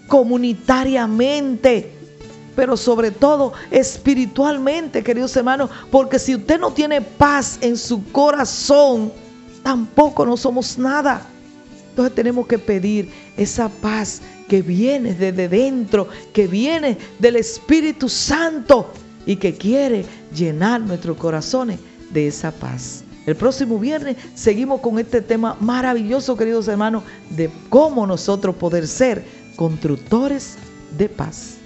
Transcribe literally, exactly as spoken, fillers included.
comunitariamente, pero sobre todo espiritualmente, queridos hermanos, porque si usted no tiene paz en su corazón, tampoco no somos nada. Entonces tenemos que pedir esa paz que viene desde dentro, que viene del Espíritu Santo y que quiere llenar nuestros corazones de esa paz. El próximo viernes seguimos con este tema maravilloso, queridos hermanos, de cómo nosotros poder ser constructores de paz.